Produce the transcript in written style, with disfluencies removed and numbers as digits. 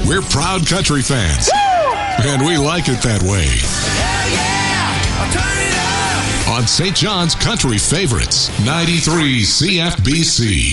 We're proud country fans. Woo! And we like it that way. Hell yeah! Turn it up! On St. John's Country Favorites, 93 CFBC.